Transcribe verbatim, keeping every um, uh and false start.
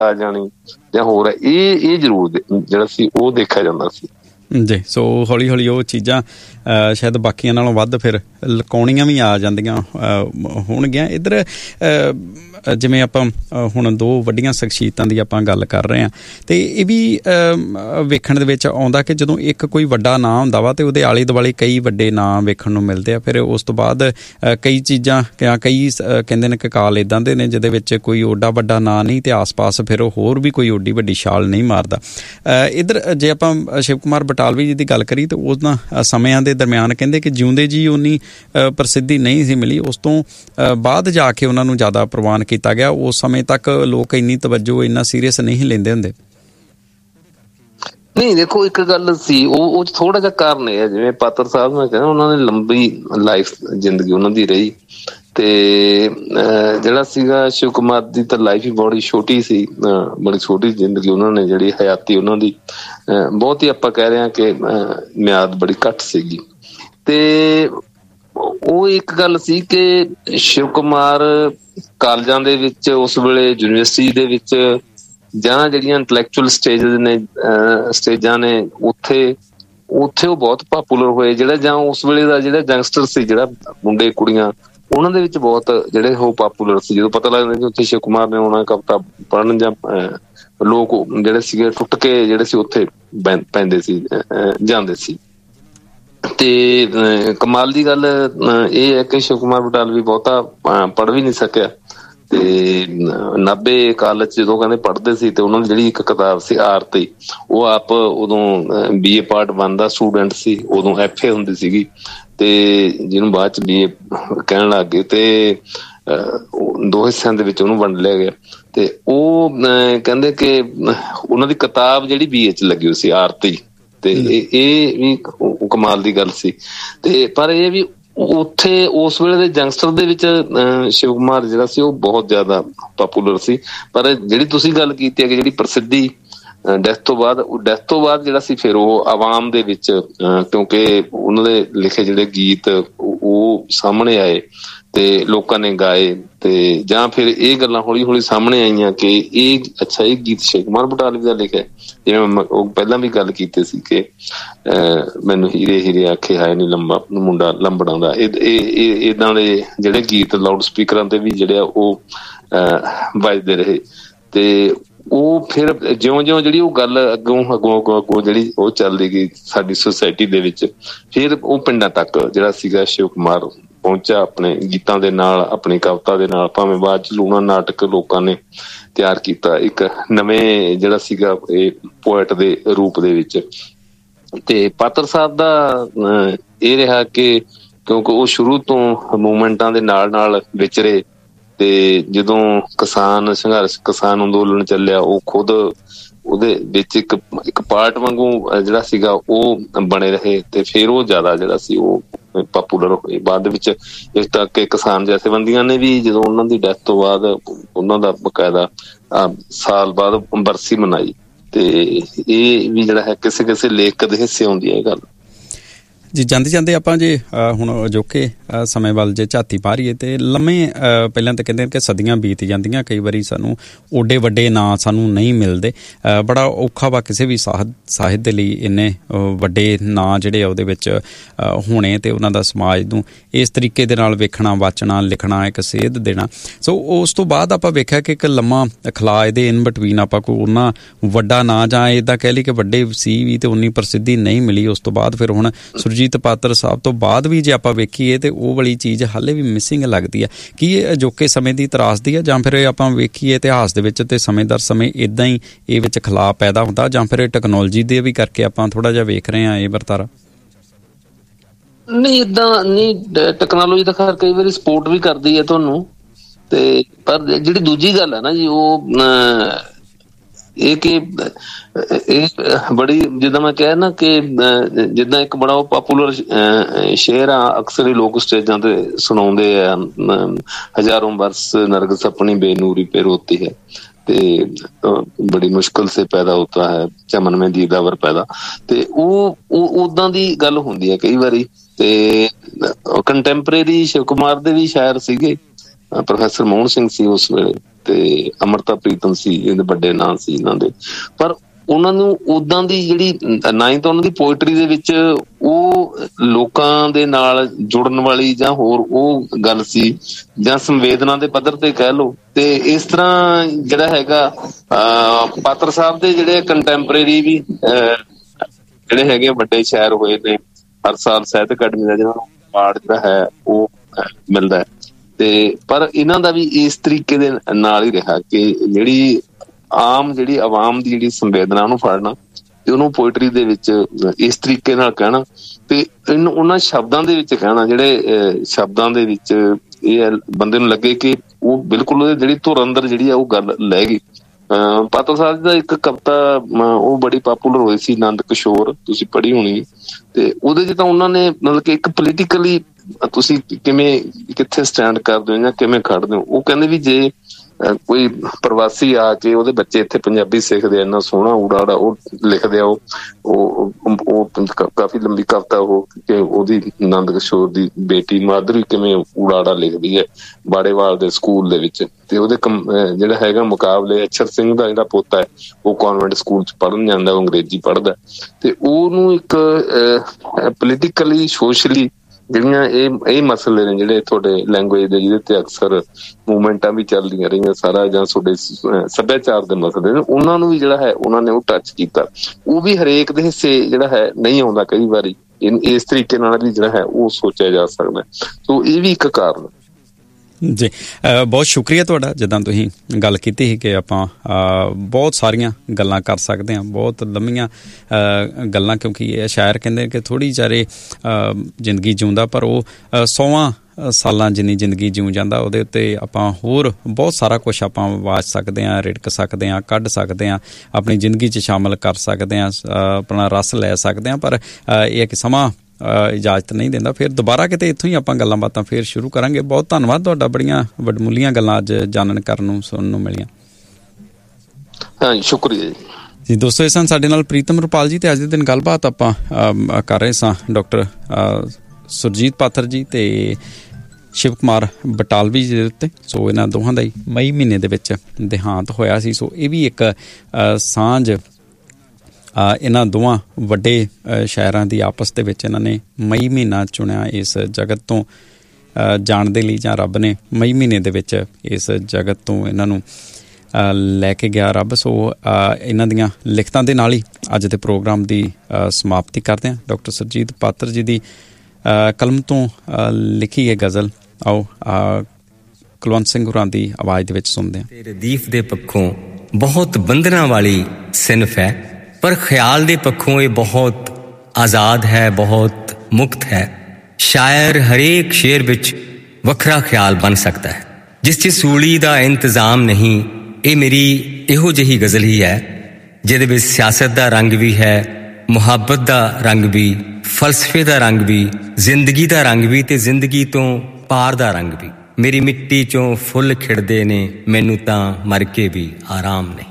ਆ ਜਾਣੀ ਜਾਂ ਹੋਰ ਹੈ, ਇਹ ਇਹ ਜ਼ਰੂਰ ਜਿਹੜਾ ਸੀ ਉਹ ਦੇਖਿਆ ਜਾਂਦਾ ਸੀ ਜੀ। ਸੋ ਹੌਲੀ ਹੌਲੀ ਉਹ ਚੀਜ਼ਾਂ ਸ਼ਾਇਦ ਬਾਕੀਆਂ ਨਾਲੋਂ ਵੱਧ ਫਿਰ ਲੁਕਾਉਣੀਆਂ ਵੀ ਆ ਜਾਂਦੀਆਂ ਹੋਣਗੀਆਂ। ਇੱਧਰ ਜਿਵੇਂ ਆਪਾਂ ਹੁਣ ਦੋ ਵੱਡੀਆਂ ਸ਼ਖਸੀਅਤਾਂ ਦੀ ਆਪਾਂ ਗੱਲ ਕਰ ਰਹੇ ਹਾਂ, ਅਤੇ ਇਹ ਵੀ ਵੇਖਣ ਦੇ ਵਿੱਚ ਆਉਂਦਾ ਕਿ ਜਦੋਂ ਇੱਕ ਕੋਈ ਵੱਡਾ ਨਾਂ ਹੁੰਦਾ ਵਾ ਅਤੇ ਉਹਦੇ ਆਲੇ ਦੁਆਲੇ ਕਈ ਵੱਡੇ ਨਾਂ ਵੇਖਣ ਨੂੰ ਮਿਲਦੇ ਆ। ਫਿਰ ਉਸ ਤੋਂ ਬਾਅਦ ਕਈ ਚੀਜ਼ਾਂ ਕਈ ਕਹਿੰਦੇ ਨੇ ਕਿ ਕਾਲ ਇੱਦਾਂ ਦੇ ਨੇ ਜਿਹਦੇ ਵਿੱਚ ਕੋਈ ਓਡਾ ਵੱਡਾ ਨਾਂ ਨਹੀਂ ਅਤੇ ਆਸ ਪਾਸ ਫਿਰ ਹੋਰ ਵੀ ਕੋਈ ਓਡੀ ਵੱਡੀ ਛਾਲ ਨਹੀਂ ਮਾਰਦਾ। ਇੱਧਰ ਜੇ ਆਪਾਂ ਸ਼ਿਵ ਕੁਮਾਰ ਬਟਾਲਵੀ ਜੀ ਦੀ ਗੱਲ ਕਰੀ ਤਾਂ ਉਹਨਾਂ ਸਮਿਆਂ ਦੇ ਦਰਮਿਆਨ ਕਹਿੰਦੇ ਕਿ ਜਿਉਂਦੇ ਜੀ ਉਨੀ ਪ੍ਰਸਿੱਧੀ ਨਹੀਂ ਸੀ ਮਿਲੀ, ਉਸ ਤੋਂ ਬਾਅਦ ਜਾ ਕੇ ਉਹਨਾਂ ਨੂੰ ਜ਼ਿਆਦਾ ਪ੍ਰਵਾਨ ਕੀਤਾ ਗਿਆ। ਉਸ ਸਮੇਂ ਤੱਕ ਲੋਕ ਇੰਨੀ ਤਵੱਜੋ ਇੰਨਾ ਸੀਰੀਅਸ ਨਹੀਂ ਲੈਂਦੇ ਹੁੰਦੇ। ਨਹੀਂ ਦੇਖੋ, ਇੱਕ ਗੱਲ ਸੀ ਉਹ ਉਹ ਥੋੜਾ ਜਿਹਾ ਕਾਰਨ ਇਹ ਹੈ, ਜਿਵੇਂ ਪਾਤਰ ਸਾਹਿਬ ਨੇ ਕਹਿੰਦਾ ਉਹਨਾਂ ਨੇ ਲੰਬੀ ਲਾਈਫ ਜ਼ਿੰਦਗੀ ਉਹਨਾਂ ਦੀ ਰਹੀ, ਤੇ ਜਿਹੜਾ ਸੀਗਾ ਸ਼ਿਵ ਕੁਮਾਰ ਦੀ ਤਾਂ ਲਾਈਫ ਹੀ ਬੜੀ ਛੋਟੀ ਸੀ, ਬੜੀ ਛੋਟੀ ਜ਼ਿੰਦਗੀ ਉਹਨਾਂ ਨੇ ਜਿਹੜੀ ਹਯਾਤੀ ਉਹਨਾਂ ਦੀ ਬਹੁਤ ਹੀ ਆਪਾਂ ਕਹਿ ਰਹੇ ਹਾਂ ਕਿ ਮਿਆਦ ਬੜੀ ਘੱਟ ਸੀਗੀ। ਤੇ ਉਹ ਇੱਕ ਗੱਲ ਸੀ ਕਿ ਸ਼ਿਵ ਕੁਮਾਰ ਕਾਲਜਾਂ ਦੇ ਵਿੱਚ ਉਸ ਵੇਲੇ ਯੂਨੀਵਰਸਿਟੀ ਦੇ ਵਿੱਚ ਜਾਂ ਜਿਹੜੀਆਂ ਇੰਟਲੈਕਚੁਅਲ ਸਟੇਜਿਸ ਨੇ ਸਟੇਜਾਂ ਨੇ ਉੱਥੇ ਉੱਥੇ ਉਹ ਬਹੁਤ ਪਾਪੂਲਰ ਹੋਏ। ਜਿਹੜਾ ਜਾਂ ਉਸ ਵੇਲੇ ਦਾ ਜਿਹੜਾ ਯੰਗਸਟਰ ਸੀ, ਜਿਹੜਾ ਮੁੰਡੇ ਕੁੜੀਆਂ, ਉਹਨਾਂ ਦੇ ਵਿੱਚ ਬਹੁਤ ਜਿਹੜੇ ਉਹ ਪਾਪੂਲਰ ਸੀ। ਜਦੋਂ ਪਤਾ ਲੱਗਦਾ ਕਿ ਉੱਥੇ ਸ਼ਿਵ ਕੁਮਾਰ ਨੇ ਆਉਣਾ ਕਵਿਤਾ ਪੜ੍ਹਨ, ਜਾਂ ਲੋਕ ਜਿਹੜੇ ਸੀਗੇ ਟੁੱਟ ਕੇ ਜਿਹੜੇ ਸੀ ਉੱਥੇ ਪੈਂਦੇ ਸੀ ਜਾਂਦੇ ਸੀ। ਤੇ ਕਮਾਲ ਦੀ ਗੱਲ ਇਹ ਹੈ ਕਿ ਸ਼ਿਵ ਕੁਮਾਰ ਬਟਾਲਵੀ ਬਹੁਤਾ ਪੜ੍ਹ ਵੀ ਨਹੀਂ ਸਕਿਆ, ਤੇ ਨਾਭੇ ਕਾਲਜ ਚ ਜਦੋਂ ਕਹਿੰਦੇ ਪੜ੍ਹਦੇ ਸੀ ਤੇ ਉਹਨਾਂ ਦੀ ਜਿਹੜੀ ਇੱਕ ਕਿਤਾਬ ਸੀ ਆਰਤੀ, ਉਹ ਆਪ ਉਦੋਂ B A part one the student ਸੀ, ਉਦੋਂ ਐਫ ਏ ਹੁੰਦੀ ਸੀਗੀ, ਤੇ ਜਿਹਨੂੰ ਬਾਅਦ ਚ ਬੀ ਏ ਕਹਿਣ ਲੱਗ ਗਏ, ਤੇ ਦੋ ਹਿੱਸਿਆਂ ਦੇ ਵਿੱਚ ਉਹਨੂੰ ਵੰਡ ਲਿਆ ਗਿਆ। ਤੇ ਉਹ ਕਹਿੰਦੇ ਕਿ ਉਹਨਾਂ ਦੀ ਕਿਤਾਬ ਜਿਹੜੀ ਬੀ ਏ ਚ ਲੱਗੀ ਹੋਈ ਸੀ ਆਰਤੀ, ਤੇ ਇਹ ਵੀ ਕਮਾਲ ਦੀ ਗੱਲ ਸੀ। ਤੇ ਪਰ ਇਹ ਵੀ ਉੱਥੇ ਉਸ ਵੇਲੇ ਦੇ ਯੰਗਸਟਰ ਦੇ ਵਿੱਚ ਸ਼ਿਵ ਕੁਮਾਰ ਜਿਹੜਾ ਸੀ ਉਹ ਬਹੁਤ ਜ਼ਿਆਦਾ ਪਾਪੂਲਰ ਸੀ। ਪਰ ਜਿਹੜੀ ਤੁਸੀਂ ਗੱਲ ਕੀਤੀ ਹੈ ਕਿ ਜਿਹੜੀ ਪ੍ਰਸਿੱਧੀ ਡੈਥ ਤੋਂ ਬਾਅਦ, ਡੈਥ ਤੋਂ ਬਾਅਦ ਜਿਹੜਾ ਸੀ ਫਿਰ ਉਹ ਆਵਾਮ ਦੇ ਵਿੱਚ, ਕਿਉਂਕਿ ਉਹਨਾਂ ਦੇ ਲਿਖੇ ਜਿਹੜੇ ਗੀਤ ਉਹ ਸਾਹਮਣੇ ਆਏ ਤੇ ਲੋਕਾਂ ਨੇ ਗਾਏ, ਤੇ ਜਾਂ ਫਿਰ ਇਹ ਗੱਲਾਂ ਹੌਲੀ ਹੌਲੀ ਸਾਹਮਣੇ ਆਈਆਂ ਕਿ ਇਹ ਅੱਛਾ ਇਹ ਗੀਤ ਸ਼ਿਵ ਕੁਮਾਰ ਬਟਾਲਵੀ ਦਾ ਲਿਖਿਆ। ਜਿਵੇਂ ਉਹ ਪਹਿਲਾਂ ਵੀ ਗੱਲ ਕੀਤੀ ਸੀ ਕਿ ਅਹ ਮੈਨੂੰ ਹੀਰੇ ਹੀਰੇ ਆਖੇ ਹਾਏ ਨੀ ਲੰਬਾ ਮੁੰਡਾ ਲੰਬੜਾਂ ਦਾ, ਇਹ ਏਦਾਂ ਦੇ ਜਿਹੜੇ ਗੀਤ ਲਾਊਡ ਸਪੀਕਰਾਂ ਤੇ ਵੀ ਜਿਹੜੇ ਆ ਉਹ ਅਹ ਵੱਜਦੇ ਰਹੇ। ਤੇ ਉਹ ਫਿਰ ਜਿਉਂ ਜਿਉਂ ਜਿਹੜੀ ਉਹ ਗੱਲ ਅੱਗੋਂ ਅੱਗੋਂ ਅੱਗੋਂ ਅੱਗੋਂ ਜਿਹੜੀ ਉਹ ਚੱਲਦੀ ਗਈ ਸਾਡੀ ਸੁਸਾਇਟੀ ਦੇ ਵਿੱਚ, ਫਿਰ ਉਹ ਪਿੰਡਾਂ ਤੱਕ ਜਿਹੜਾ ਸੀਗਾ ਸ਼ਿਵ ਕੁਮਾਰ ਪਹੁੰਚਾ ਆਪਣੇ ਗੀਤਾਂ ਦੇ ਨਾਲ, ਆਪਣੀ ਕਵਿਤਾ ਦੇ ਨਾਲ। ਭਾਵੇਂ ਬਾਅਦ ਚ ਲੂਣਾ ਨਾਟਕ ਲੋਕਾਂ ਨੇ ਤਿਆਰ ਕੀਤਾ ਇੱਕ ਨਵੇਂ ਜਿਹੜਾ ਸੀਗਾ ਇਹ ਪੋਇਟ ਦੇ ਰੂਪ ਦੇ ਵਿੱਚ। ਤੇ ਪਾਤਰ ਸਾਹਿਬ ਦਾ ਇਹ ਰਿਹਾ ਕਿ ਕਿਉਂਕਿ ਉਹ ਸ਼ੁਰੂ ਤੋਂ ਮੂਵਮੈਂਟਾਂ ਦੇ ਨਾਲ ਨਾਲ ਵਿਚਰੇ, ਤੇ ਜਦੋਂ ਕਿਸਾਨ ਸੰਘਰਸ਼ ਕਿਸਾਨ ਅੰਦੋਲਨ ਚੱਲਿਆ ਉਹ ਖੁਦ ਉਹਦੇ ਵਿੱਚ ਇੱਕ ਇੱਕ ਪਾਰਟ ਵਾਂਗੂ ਜਿਹੜਾ ਸੀਗਾ ਉਹ ਬਣੇ ਰਹੇ, ਤੇ ਫਿਰ ਉਹ ਜ਼ਿਆਦਾ ਜਿਹੜਾ ਸੀ ਉਹ ਪਾਪੂਲਰ ਹੋਏ ਬਾਅਦ ਵਿੱਚ। ਇਸ ਤੱਕ ਕਿ ਕਿਸਾਨ ਜਥੇਬੰਦੀਆਂ ਨੇ ਵੀ ਜਦੋਂ ਉਹਨਾਂ ਦੀ ਡੈਥ ਤੋਂ ਬਾਅਦ ਉਹਨਾਂ ਦਾ ਬਕਾਇਦਾ ਸਾਲ ਬਾਅਦ ਬਰਸੀ ਮਨਾਈ। ਤੇ ਇਹ ਵੀ ਜਿਹੜਾ ਹੈ ਕਿਸੇ ਕਿਸੇ ਲੇਖਕ ਦੇ ਹਿੱਸੇ ਆਉਂਦੀ ਹੈ ਇਹ ਗੱਲ ਜੀ। ਜਾਂਦੇ ਜਾਂਦੇ ਆਪਾਂ ਜੇ ਹੁਣ ਅਜੋਕੇ ਸਮੇਂ ਵੱਲ ਜੇ ਝਾਤੀ ਮਾਰੀਏ ਤੇ ਲੰਮੇ ਪਹਿਲਾਂ ਤਾਂ ਕਹਿੰਦੇ ਕਿ ਸਦੀਆਂ ਬੀਤ ਜਾਂਦੀਆਂ, ਕਈ ਵਾਰੀ ਸਾਨੂੰ ਓਡੇ ਵੱਡੇ ਨਾਂ ਸਾਨੂੰ ਨਹੀਂ ਮਿਲਦੇ। ਬੜਾ ਔਖਾ ਵਾ ਕਿਸੇ ਵੀ ਸਾਹਿਤ ਸਾਹਿਤ ਦੇ ਲਈ ਇੰਨੇ ਵੱਡੇ ਨਾਂ ਜਿਹੜੇ ਆ ਉਹਦੇ ਵਿੱਚ ਹੋਣੇ, ਤੇ ਉਹਨਾਂ ਦਾ ਸਮਾਜ ਨੂੰ ਇਸ ਤਰੀਕੇ ਦੇ ਨਾਲ ਵੇਖਣਾ, ਵਾਚਣਾ, ਲਿਖਣਾ, ਇੱਕ ਸੇਧ ਦੇਣਾ। ਸੋ ਉਸ ਤੋਂ ਬਾਅਦ ਆਪਾਂ ਵੇਖਿਆ ਕਿ ਇੱਕ ਲੰਮਾ ਖਲਾ ਇਹਦੇ ਇਨ ਬਿਟਵੀਨ ਆਪਾਂ ਕੋਈ ਉਹਨਾਂ ਵੱਡਾ ਨਾਂ ਜਾਂ ਇੱਦਾਂ ਕਹਿ ਲਈ ਕਿ ਵੱਡੇ ਸੀ ਵੀ ਤੇ ਉਨੀ ਪ੍ਰਸਿੱਧੀ ਨਹੀਂ ਮਿਲੀ। ਉਸ ਤੋਂ ਬਾਅਦ ਫਿਰ ਹੁਣ ਸੁਰਜੀਤ ਪਾਤਰ ਸਾਹਿਬ ਤੋਂ ਬਾਅਦ ਵੀ ਜੇ ਆਪਾਂ ਵੇਖੀਏ ਤੇ ਉਹ ਵਾਲੀ ਚੀਜ਼ ਹਾਲੇ ਵੀ ਮਿਸਿੰਗ ਲੱਗਦੀ ਹੈ। ਕੀ ਇਹ ਅਜੋਕੇ ਸਮੇਂ ਦੀ ਤਰਾਸਦੀ ਹੈ, ਜਾਂ ਫਿਰ ਆਪਾਂ ਵੇਖੀਏ ਇਤਿਹਾਸ ਦੇ ਵਿੱਚ ਤੇ ਸਮੇਂ ਦਰ ਸਮੇਂ ਇੱਦਾਂ ਹੀ ਇਹ ਵਿੱਚ ਖਲਾਅ ਪੈਦਾ ਹੁੰਦਾ, ਜਾਂ ਫਿਰ ਟੈਕਨੋਲੋਜੀ ਦੇ ਵੀ ਕਰਕੇ ਆਪਾਂ ਥੋੜ੍ਹਾ ਜਿਹਾ ਵੇਖ ਰਹੇ ਹਾਂ ਇਹ ਵਰਤਾਰਾ? ਨਹੀਂ, ਏਦਾਂ ਨਹੀਂ, ਟੈਕਨੋਲੋਜੀ ਤਾਂ ਖੈਰ ਕਈ ਵਾਰੀ ਸਪੋਰਟ ਵੀ ਕਰਦੀ ਹੈ ਤੁਹਾਨੂੰ, ਤੇ ਪਰ ਜਿਹੜੀ ਦੂਜੀ ਗੱਲ ਹੈ ਨਾ ਜੀ ਉਹ ਇਹ ਕਿ ਇਹ ਬੜੀ ਜਿੱਦਾਂ ਮੈਂ ਕਿਹਾ ਨਾ ਕਿ ਜਿੱਦਾਂ ਇੱਕ ਬੜਾ ਉਹ ਪਾਪੂਲਰ ਸ਼ੇਅਰ ਆ ਅਕਸਰ ਹੀ ਲੋਕ ਸਟੇਜਾਂ ਤੇ ਸੁਣਾਉਂਦੇ ਆ, ਹਜ਼ਾਰੋਂ ਬਰਸ ਨਰਗਸ ਆਪਣੀ ਬੇਨੂਰੀ ਪੇ ਰੋਤੀ ਹੈ, ਤੇ ਬੜੀ ਮੁਸ਼ਕਿਲ ਸੇ ਪੈਦਾ ਹੋਤਾ ਹੈ ਚਮਨ ਮੇਂ ਦੀਦਾਵਰ ਪੈਦਾ। ਤੇ ਉਹ ਓਦਾਂ ਦੀ ਗੱਲ ਹੁੰਦੀ ਹੈ ਕਈ ਵਾਰੀ। ਤੇ ਕੰਟੈਂਪਰੇਰੀ ਸ਼ਿਵ ਕੁਮਾਰ ਦੇ ਵੀ ਸ਼ਾਇਰ ਸੀਗੇ, ਪ੍ਰੋਫੈਸਰ ਮੋਹਨ ਸਿੰਘ ਸੀ ਉਸ ਵੇਲੇ, ਤੇ ਅਮਰਤਾ ਪ੍ਰੀਤਮ ਸੀ ਇਹਦੇ ਵੱਡੇ ਨਾਂ ਸੀ ਇਹਨਾਂ ਦੇ। ਪਰ ਉਹਨਾਂ ਨੂੰ ਉਦਾਂ ਦੀ ਜਿਹੜੀ ਨਾ ਹੀ ਤਾਂ ਉਹਨਾਂ ਦੀ ਪੋਇਟਰੀ ਦੇ ਵਿੱਚ ਉਹ ਲੋਕਾਂ ਦੇ ਨਾਲ ਜੁੜਨ ਵਾਲੀ ਜਾਂ ਹੋਰ ਉਹ ਗੱਲ ਸੀ, ਜਾਂ ਸੰਵੇਦਨਾ ਦੇ ਪੱਧਰ ਤੇ ਕਹਿ ਲਓ। ਤੇ ਇਸ ਤਰ੍ਹਾਂ ਜਿਹੜਾ ਹੈਗਾ ਅਹ ਪਾਤਰ ਸਾਹਿਬ ਦੇ ਜਿਹੜੇ ਕੰਟੈਂਪਰੇਰੀ ਵੀ ਅਹ ਜਿਹੜੇ ਹੈਗੇ ਵੱਡੇ ਸ਼ਾਇਰ ਹੋਏ ਨੇ, ਹਰ ਸਾਲ ਸਾਹਿਤ ਅਕਾਡਮੀ ਦਾ ਜਿਹਨਾਂ ਨੂੰ ਅਵਾਰਡ ਜਿਹੜਾ ਹੈ ਉਹ ਮਿਲਦਾ ਹੈ। ਤੇ ਪਰ ਇਹਨਾਂ ਦਾ ਵੀ ਇਸ ਤਰੀਕੇ ਦੇ ਨਾਲ ਹੀ ਰਿਹਾ ਕਿ ਜਿਹੜੀ ਆਮ ਜਿਹੜੀ ਆਵਾਮ ਦੀ ਜਿਹੜੀ ਸੰਵੇਦਨਾ ਨੂੰ ਫੜਨਾ ਤੇ ਉਹਨੂੰ ਪੋਇਟਰੀ ਦੇ ਵਿੱਚ ਇਸ ਤਰੀਕੇ ਨਾਲ ਕਹਿਣਾ ਤੇ ਇਹਨੂੰ ਉਹਨਾਂ ਸ਼ਬਦਾਂ ਦੇ ਵਿੱਚ ਕਹਿਣਾ, ਜਿਹੜੇ ਸ਼ਬਦਾਂ ਦੇ ਵਿੱਚ ਇਹ ਬੰਦੇ ਨੂੰ ਲੱਗੇ ਕਿ ਉਹ ਬਿਲਕੁਲ ਉਹਦੇ ਜਿਹੜੀ ਧੁਰ ਅੰਦਰ ਜਿਹੜੀ ਆ ਉਹ ਗੱਲ ਲੈ ਗਈ। ਅਹ ਪਾਤਰ ਸਾਹਿਬ ਦਾ ਇੱਕ ਕਵਿਤਾ ਉਹ ਬੜੀ ਪਾਪੂਲਰ ਹੋਈ ਸੀ, ਆਨੰਦ ਕਿਸ਼ੋਰ, ਤੁਸੀਂ ਪੜ੍ਹੀ ਹੋਣੀ। ਤੇ ਉਹਦੇ ਚ ਤਾਂ ਉਹਨਾਂ ਨੇ ਮਤਲਬ ਕਿ ਇੱਕ ਪੋਲੀਟੀਕਲੀ ਤੁਸੀਂ ਕਿਵੇਂ ਕਿੱਥੇ ਸਟੈਂਡ ਕਰਦੇ ਹੋ ਜਾਂ ਕਿਵੇਂ ਖੜਦੇ ਹੋ। ਉਹ ਕਹਿੰਦੇ ਵੀ ਜੇ ਕੋਈ ਪ੍ਰਵਾਸੀ ਆ ਕੇ ਉਹਦੇ ਬੱਚੇ ਇੱਥੇ ਪੰਜਾਬੀ ਸਿੱਖਦੇ ਆ, ਇੰਨਾ ਸੋਹਣਾ ਊੜਾ ਉਹ ਲਿਖਦੇ ਆ, ਉਹ ਉਹ ਕਾਫੀ ਲੰਬੀ ਕਵਿਤਾ ਉਹ ਕਿ ਉਹਦੀ ਆਨੰਦ ਕਿਸ਼ੋਰ ਦੀ ਬੇਟੀ ਮਾਧੁਰੀ ਕਿਵੇਂ ਊੜਾ ਲਿਖਦੀ ਹੈ ਬਾੜੇਵਾਲ ਦੇ ਸਕੂਲ ਦੇ ਵਿੱਚ। ਤੇ ਉਹਦੇ ਜਿਹੜਾ ਹੈਗਾ ਮੁਕਾਬਲੇ ਅਛਰ ਸਿੰਘ ਦਾ ਜਿਹੜਾ ਪੋਤਾ ਹੈ ਉਹ ਕਾਨਵੈਂਟ ਸਕੂਲ ਚ ਪੜ੍ਹਨ ਜਾਂਦਾ, ਉਹ ਅੰਗਰੇਜ਼ੀ ਪੜ੍ਹਦਾ। ਤੇ ਉਹਨੂੰ ਇੱਕ ਪੋਲੀਟੀਕਲੀ ਸੋਸ਼ਲੀ ਜਿਹੜੀਆਂ ਇਹ ਇਹ ਮਸਲੇ ਨੇ ਜਿਹੜੇ ਤੁਹਾਡੇ ਲੈਂਗੁਏਜ ਦੇ ਜਿਹਦੇ ਤੇ ਅਕਸਰ ਮੂਵਮੈਂਟਾਂ ਵੀ ਚੱਲਦੀਆਂ ਰਹੀਆਂ ਸਾਰਾ, ਜਾਂ ਤੁਹਾਡੇ ਸੱਭਿਆਚਾਰ ਦੇ ਮਸਲੇ ਨੇ, ਉਹਨਾਂ ਨੂੰ ਵੀ ਜਿਹੜਾ ਹੈ ਉਹਨਾਂ ਨੇ ਉਹ ਟੱਚ ਕੀਤਾ। ਉਹ ਵੀ ਹਰੇਕ ਦੇ ਹਿੱਸੇ ਜਿਹੜਾ ਹੈ ਨਹੀਂ ਆਉਂਦਾ ਕਈ ਵਾਰੀ, ਇਸ ਤਰੀਕੇ ਨਾਲ ਵੀ ਜਿਹੜਾ ਹੈ ਉਹ ਸੋਚਿਆ ਜਾ ਸਕਦਾ। ਸੋ ਇਹ ਵੀ ਇੱਕ ਕਾਰਨ ਜੀ। ਬਹੁਤ ਸ਼ੁਕਰੀਆ ਤੁਹਾਡਾ, ਜਿੱਦਾਂ ਤੁਸੀਂ ਗੱਲ ਕੀਤੀ ਸੀ ਕਿ ਆਪਾਂ ਬਹੁਤ ਸਾਰੀਆਂ ਗੱਲਾਂ ਕਰ ਸਕਦੇ ਹਾਂ, ਬਹੁਤ ਲੰਮੀਆਂ ਗੱਲਾਂ, ਕਿਉਂਕਿ ਇਹ ਸ਼ਾਇਰ ਕਹਿੰਦੇ ਕਿ ਥੋੜ੍ਹੀ ਚਾਰੇ ਜ਼ਿੰਦਗੀ ਜਿਉਂਦਾ ਪਰ ਉਹ ਸੌਵਾਂ ਸਾਲਾਂ ਜਿੰਨੀ ਜ਼ਿੰਦਗੀ ਜਿਉਂ ਜਾਂਦਾ ਉਹਦੇ ਉੱਤੇ ਆਪਾਂ ਹੋਰ ਬਹੁਤ ਸਾਰਾ ਕੁਛ ਆਪਾਂ ਵਾਚ ਸਕਦੇ ਹਾਂ, ਰਿੜਕ ਸਕਦੇ ਹਾਂ, ਕੱਢ ਸਕਦੇ ਹਾਂ, ਆਪਣੀ ਜ਼ਿੰਦਗੀ 'ਚ ਸ਼ਾਮਿਲ ਕਰ ਸਕਦੇ ਹਾਂ, ਆਪਣਾ ਰਸ ਲੈ ਸਕਦੇ ਹਾਂ। ਪਰ ਇਹ ਕਿ ਸਮਾਂ ਇਜਾਜ਼ਤ ਨਹੀਂ ਦਿੰਦਾ। ਫਿਰ ਦੁਬਾਰਾ ਕਿਤੇ ਇੱਥੋਂ ਹੀ ਆਪਾਂ ਗੱਲਾਂ ਬਾਤਾਂ ਫਿਰ ਸ਼ੁਰੂ ਕਰਾਂਗੇ। ਬਹੁਤ ਧੰਨਵਾਦ ਤੁਹਾਡਾ, ਬੜੀਆਂ ਵਡਮੁੱਲੀਆਂ ਗੱਲਾਂ ਅੱਜ ਜਾਣਨ ਕਰਨ ਨੂੰ ਸੁਣਨ ਨੂੰ ਮਿਲੀਆਂ। ਹਾਂ, ਸ਼ੁਕਰੀਆ ਜੀ। ਜੀ ਦੋਸਤੋ, ਇਸ ਸਨ ਸਾਡੇ ਨਾਲ ਪ੍ਰੀਤਮ ਰੁਪਾਲ ਜੀ ਤੇ ਅੱਜ ਦੇ ਦਿਨ ਗੱਲਬਾਤ ਆਪਾਂ ਕਰ ਰਹੇ ਸਾਂ ਡਾਕਟਰ ਸੁਰਜੀਤ ਪਾਤਰ ਜੀ ਤੇ ਸ਼ਿਵ ਕੁਮਾਰ ਬਟਾਲਵੀ ਜੀ ਦੇ ਉੱਤੇ। ਸੋ ਇਹਨਾਂ ਦੋਹਾਂ ਦਾ ਹੀ ਮਈ ਮਹੀਨੇ ਦੇ ਵਿੱਚ ਦੇਹਾਂਤ ਹੋਇਆ ਸੀ। ਸੋ ਇਹ ਵੀ ਇੱਕ ਸਾਂਝ ਇਹਨਾਂ ਦੋਵਾਂ ਵੱਡੇ ਸ਼ਾਇਰਾਂ ਦੀ ਆਪਸ ਦੇ ਵਿੱਚ ਇਹਨਾਂ ਨੇ ਮਈ ਮਹੀਨਾ ਚੁਣਿਆ ਇਸ ਜਗਤ ਤੋਂ ਜਾਣ ਦੇ ਲਈ, ਜਾਂ ਰੱਬ ਨੇ ਮਈ ਮਹੀਨੇ ਦੇ ਵਿੱਚ ਇਸ ਜਗਤ ਤੋਂ ਇਹਨਾਂ ਨੂੰ ਲੈ ਕੇ ਗਿਆ ਰੱਬ। ਸੋ ਇਹਨਾਂ ਦੀਆਂ ਲਿਖਤਾਂ ਦੇ ਨਾਲ ਹੀ ਅੱਜ ਦੇ ਪ੍ਰੋਗਰਾਮ ਦੀ ਸਮਾਪਤੀ ਕਰਦੇ ਹਾਂ। ਡਾਕਟਰ ਸੁਰਜੀਤ ਪਾਤਰ ਜੀ ਦੀ ਕਲਮ ਤੋਂ ਲਿਖੀ ਇਹ ਗਜ਼ਲ ਆਓ ਕੁਲਵੰਤ ਸਿੰਘ ਹੋਰਾਂ ਦੀ ਆਵਾਜ਼ ਦੇ ਵਿੱਚ ਸੁਣਦੇ ਹਾਂ। ਤੇਰੇ ਦੀਪ ਦੇ ਪੱਖੋਂ ਬਹੁਤ ਬੰਧਨਾਂ ਵਾਲੀ ਸਿਨਫ ਹੈ, ਪਰ ਖਿਆਲ ਦੇ ਪੱਖੋਂ ਇਹ ਬਹੁਤ ਆਜ਼ਾਦ ਹੈ, ਬਹੁਤ ਮੁਕਤ ਹੈ। ਸ਼ਾਇਰ ਹਰੇਕ ਸ਼ੇਰ ਵਿੱਚ ਵੱਖਰਾ ਖਿਆਲ ਬਣ ਸਕਦਾ ਹੈ, ਜਿਸ 'ਚ ਸੂਲੀ ਦਾ ਇੰਤਜ਼ਾਮ ਨਹੀਂ। ਇਹ ਮੇਰੀ ਇਹੋ ਜਿਹੀ ਗਜ਼ਲ ਹੀ ਹੈ ਜਿਹਦੇ ਵਿੱਚ ਸਿਆਸਤ ਦਾ ਰੰਗ ਵੀ ਹੈ, ਮੁਹੱਬਤ ਦਾ ਰੰਗ ਵੀ, ਫਲਸਫੇ ਦਾ ਰੰਗ ਵੀ, ਜ਼ਿੰਦਗੀ ਦਾ ਰੰਗ ਵੀ ਤੇ ਜ਼ਿੰਦਗੀ ਤੋਂ ਪਾਰ ਦਾ ਰੰਗ ਵੀ। ਮੇਰੀ ਮਿੱਟੀ 'ਚੋਂ ਫੁੱਲ ਖਿੜਦੇ ਨੇ, ਮੈਨੂੰ ਤਾਂ ਮਰ ਕੇ ਵੀ ਆਰਾਮ ਨਹੀਂ।